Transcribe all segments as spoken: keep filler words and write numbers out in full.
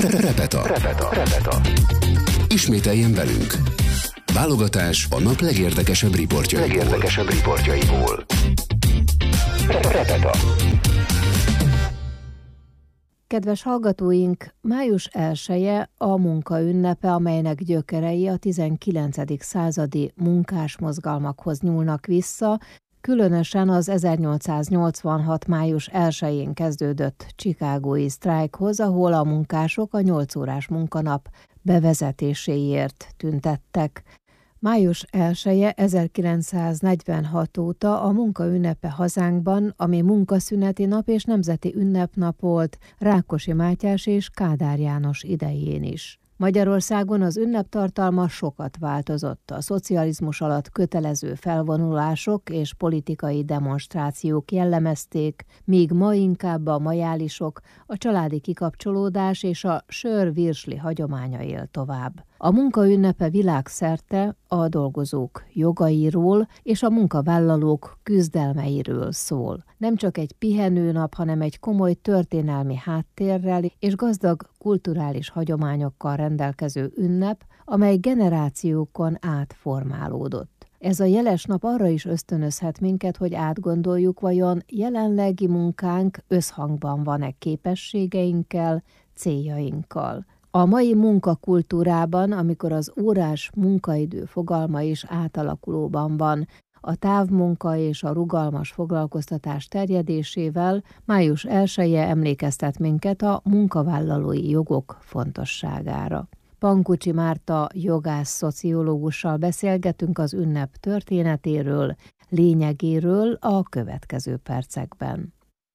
Repeta. Repeta. Repeta. Ismételjen velünk. Válogatás a nap legérdekesebb riportjaiból. Legérdekesebb riportjaiból. Repeta. Kedves hallgatóink, május elseje a munka ünnepe, amelynek gyökerei a tizenkilencedik századi munkásmozgalmakhoz nyúlnak vissza, különösen az ezernyolcszáznyolcvanhat. május elsején kezdődött chicagói sztrájkhoz, ahol a munkások a nyolc órás munkanap bevezetéséért tüntettek. május elseje ezerkilencszáznegyvenhat óta a munka ünnepe hazánkban, ami munkaszüneti nap és nemzeti ünnepnap volt Rákosi Mátyás és Kádár János idején is. Magyarországon az ünneptartalma sokat változott. A szocializmus alatt kötelező felvonulások és politikai demonstrációk jellemezték, míg ma inkább a majálisok, a családi kikapcsolódás és a sör-virsli hagyománya él tovább. A munka ünnepe világszerte a dolgozók jogairól és a munkavállalók küzdelmeiről szól. Nem csak egy pihenőnap, hanem egy komoly történelmi háttérrel és gazdag kulturális hagyományokkal rendelkező ünnep, amely generációkon át formálódott. Ez a jeles nap arra is ösztönözhet minket, hogy átgondoljuk, vajon jelenlegi munkánk összhangban van-e képességeinkkel, céljainkkal. A mai munkakultúrában, amikor az órás munkaidő fogalma is átalakulóban van, a távmunka és a rugalmas foglalkoztatás terjedésével május elseje emlékeztet minket a munkavállalói jogok fontosságára. Pankucsi Márta jogász-szociológussal beszélgetünk az ünnep történetéről, lényegéről a következő percekben.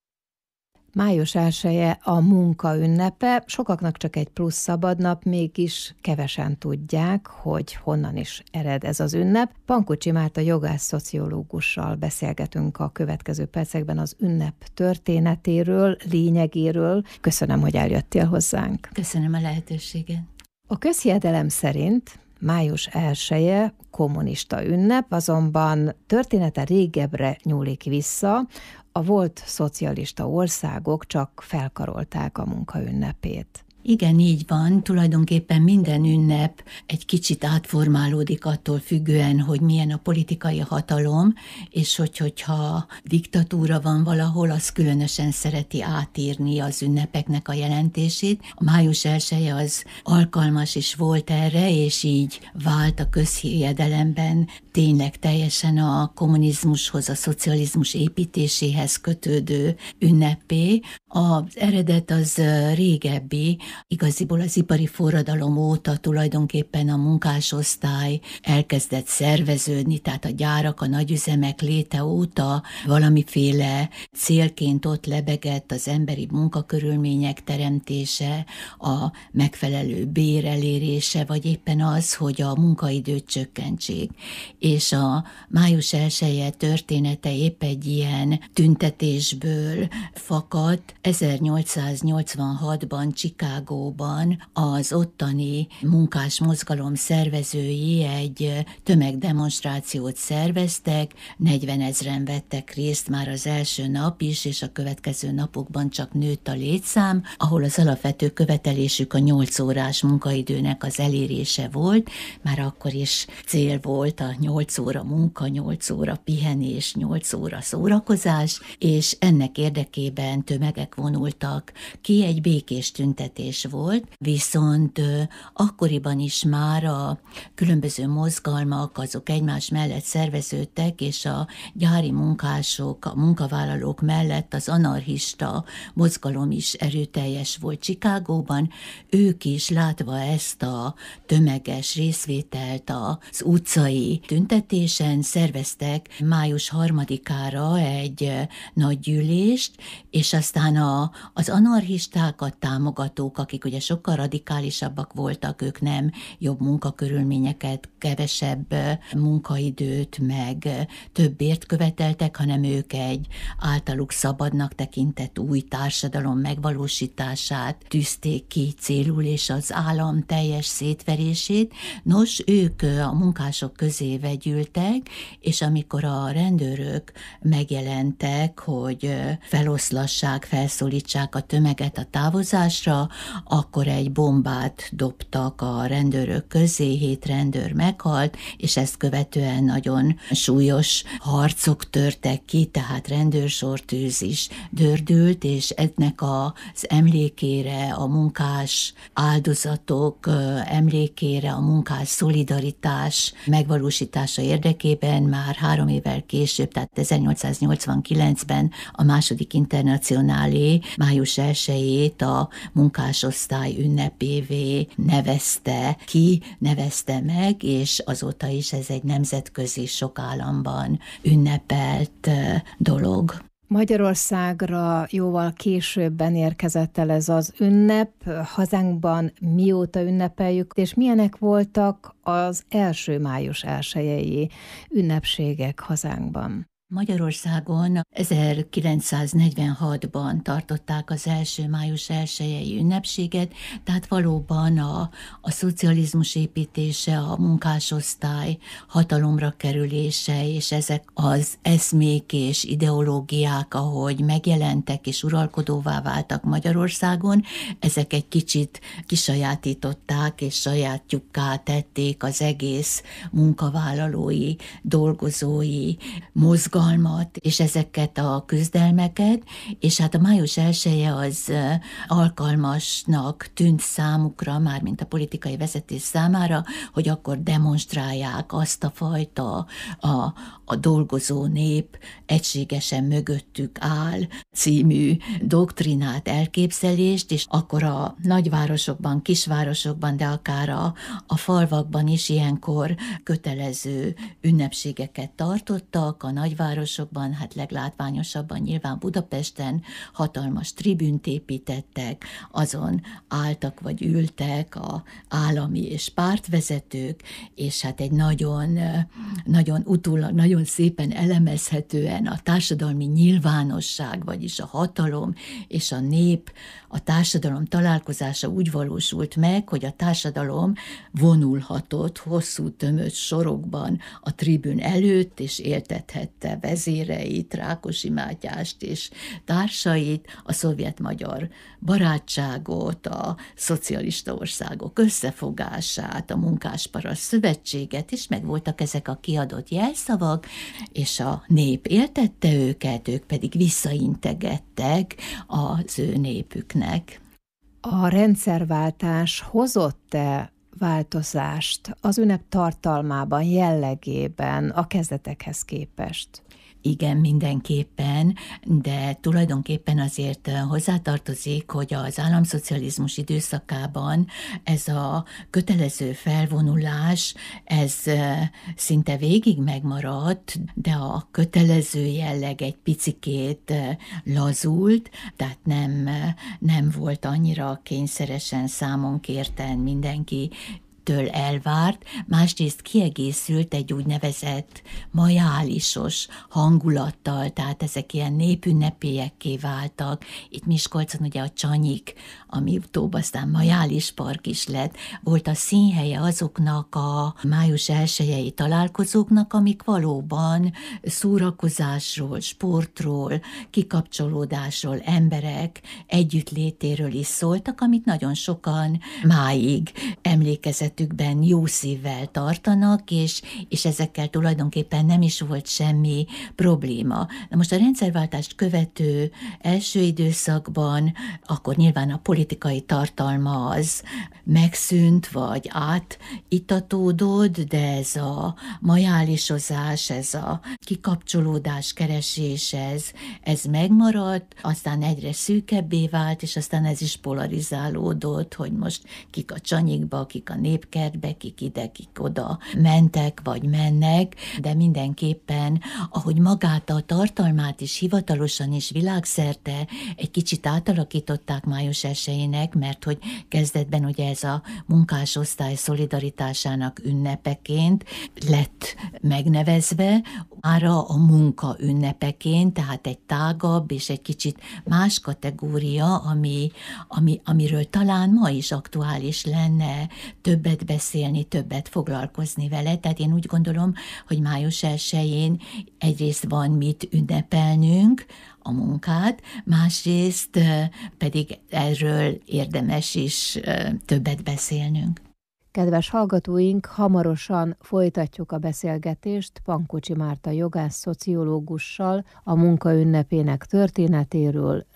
Május elseje a munka ünnepe, sokaknak csak egy plusz szabadnap, mégis kevesen tudják, hogy honnan is ered ez az ünnep. Pankucsi Márta jogász-szociológussal beszélgetünk a következő percekben az ünnep történetéről, lényegéről. Köszönöm, hogy eljöttél hozzánk. Köszönöm a lehetőséget. A közhiedelem szerint május elseje kommunista ünnep, azonban története régebbre nyúlik vissza. A volt szocialista országok csak felkarolták a munka ünnepét. Igen, így van. Tulajdonképpen minden ünnep egy kicsit átformálódik attól függően, hogy milyen a politikai hatalom, és hogy, hogyha diktatúra van valahol, az különösen szereti átírni az ünnepeknek a jelentését. A május elseje az alkalmas is volt erre, és így vált a közhiedelemben tényleg teljesen a kommunizmushoz, a szocializmus építéséhez kötődő ünnepé. Az eredet az régebbi, igaziból az ipari forradalom óta tulajdonképpen a munkásosztály elkezdett szerveződni, tehát a gyárak, a nagyüzemek léte óta valamiféle célként ott lebegett az emberi munkakörülmények teremtése, a megfelelő bér elérése, vagy éppen az, hogy a munkaidőt csökkentsék. És a május elseje története épp egy ilyen tüntetésből fakadt. ezernyolcszáznyolcvanhatban Chicagóban az ottani munkás mozgalom szervezői egy tömegdemonstrációt szerveztek, negyvenezren vettek részt már az első nap is, és a következő napokban csak nőtt a létszám, ahol az alapvető követelésük a nyolc órás munkaidőnek az elérése volt, már akkor is cél volt a nyolc óra munka, nyolc óra pihenés, nyolc óra szórakozás, és ennek érdekében tömegek vonultak ki, egy békés tüntetés volt, viszont akkoriban is már a különböző mozgalmak azok egymás mellett szerveződtek, és a gyári munkások, a munkavállalók mellett az anarchista mozgalom is erőteljes volt Chicagóban. Ők is látva ezt a tömeges részvételt az utcai tüntetésen szerveztek május harmadikára egy nagy gyűlést, és aztán a, az anarchistákat támogatók, akik ugye sokkal radikálisabbak voltak, ők nem jobb munkakörülményeket, kevesebb munkaidőt, meg több bért követeltek, hanem ők egy általuk szabadnak tekintett új társadalom megvalósítását tűzték ki célul, és az állam teljes szétverését. Nos, ők a munkások közé vegyültek, és amikor a rendőrök megjelentek, hogy feloszlassák, fel felszólítsák a tömeget a távozásra, akkor egy bombát dobtak a rendőrök közé, hét rendőr meghalt, és ezt követően nagyon súlyos harcok törtek ki, tehát rendőrsortűz is dördült, és ennek az emlékére, a munkás áldozatok emlékére, a munkás szolidaritás megvalósítása érdekében már három évvel később, tehát ezernyolcszáznyolcvankilencben a második internacionálé május elsejét a munkásosztály ünnepévé nevezte ki, nevezte meg, és azóta is ez egy nemzetközi, sok államban ünnepelt dolog. Magyarországra jóval későbben érkezett el ez az ünnep, hazánkban mióta ünnepeljük, és milyenek voltak az első május elsejei ünnepségek hazánkban? Magyarországon ezerkilencszáznegyvenhatban tartották az első május elsejei ünnepséget, tehát valóban a, a szocializmus építése, a munkásosztály hatalomra kerülése, és ezek az eszmék és ideológiák, ahogy megjelentek és uralkodóvá váltak Magyarországon, ezek egy kicsit kisajátították és sajátjukká tették az egész munkavállalói, dolgozói mozgalmat, és ezeket a küzdelmeket, és hát a május elseje az alkalmasnak tűnt számukra, mármint a politikai vezetés számára, hogy akkor demonstrálják azt a fajta a, a dolgozó nép egységesen mögöttük áll című doktrinát, elképzelést, és akkor a nagyvárosokban, kisvárosokban, de akár a, a falvakban is ilyenkor kötelező ünnepségeket tartottak, a nagyvárosokban, városokban, hát leglátványosabban nyilván Budapesten hatalmas tribünt építettek, azon álltak vagy ültek a állami és pártvezetők, és hát egy nagyon, nagyon utólag, nagyon szépen elemezhetően a társadalmi nyilvánosság, vagyis a hatalom és a nép, a társadalom találkozása úgy valósult meg, hogy a társadalom vonulhatott hosszú tömött sorokban a tribün előtt, és éltethette vezéreit, Rákosi Mátyást és társait, a szovjet-magyar barátságot, a szocialista országok összefogását, a munkásparaszt szövetséget, és megvoltak ezek a kiadott jelszavak, és a nép éltette őket, ők pedig visszaintegettek az ő népüknek. A rendszerváltás hozott-e változást az ünnep tartalmában, jellegében a kezdetekhez képest? Igen, mindenképpen, de tulajdonképpen azért hozzátartozik, hogy az államszocializmus időszakában ez a kötelező felvonulás, ez szinte végig megmaradt, de a kötelező jelleg egy picikét lazult, tehát nem, nem volt annyira kényszeresen számon kérten mindenki től elvárt, másrészt kiegészült egy úgynevezett majálisos hangulattal, tehát ezek ilyen népünnepélyekké váltak. Itt Miskolcon ugye a Csanyik, ami utóbb aztán Majális Park is lett, volt a színhelye azoknak a május elsejei találkozóknak, amik valóban szórakozásról, sportról, kikapcsolódásról, emberek együttlétéről is szóltak, amit nagyon sokan máig emlékezett jó szívvel tartanak, és, és ezekkel tulajdonképpen nem is volt semmi probléma. Na most a rendszerváltást követő első időszakban, akkor nyilván a politikai tartalma az megszűnt, vagy átitatódott, de ez a majálisozás, ez a kikapcsolódás keresés, ez, ez megmaradt, aztán egyre szűkebbé vált, és aztán ez is polarizálódott, hogy most kik a Csanyikba, kik a népkertbe, kik ide, kik oda mentek, vagy mennek, de mindenképpen, ahogy magát a tartalmát is hivatalosan és világszerte egy kicsit átalakították május elsejének, mert hogy kezdetben ugye ez a munkásosztály szolidaritásának ünnepeként lett megnevezve, ára a munka ünnepeként, tehát egy tágabb és egy kicsit más kategória, ami, ami, amiről talán ma is aktuális lenne többet beszélni, többet foglalkozni vele. Tehát én úgy gondolom, hogy május elsején egyrészt van mit ünnepelnünk, a munkát, másrészt pedig erről érdemes is többet beszélnünk. Kedves hallgatóink, hamarosan folytatjuk a beszélgetést Pankocsi Márta jogász szociológussal a munka ünnepének történetéről,